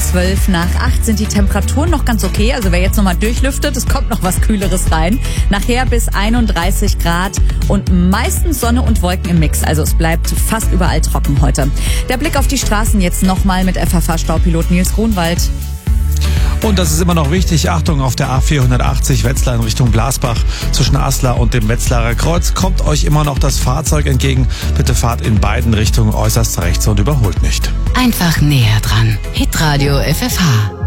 7:12 sind die Temperaturen noch ganz okay. Also wer jetzt nochmal durchlüftet, es kommt noch was Kühleres rein. Nachher bis 31 Grad und meistens Sonne und Wolken im Mix. Also es bleibt fast überall trocken heute. Der Blick auf die Straßen jetzt nochmal mit FFH-Staupilot Nils Grunwald. Und das ist immer noch wichtig. Achtung, auf der A480 Wetzlar in Richtung Blasbach zwischen Aslar und dem Wetzlarer Kreuz kommt euch immer noch das Fahrzeug entgegen. Bitte fahrt in beiden Richtungen äußerst rechts und überholt nicht. Einfach näher dran. Hitradio FFH.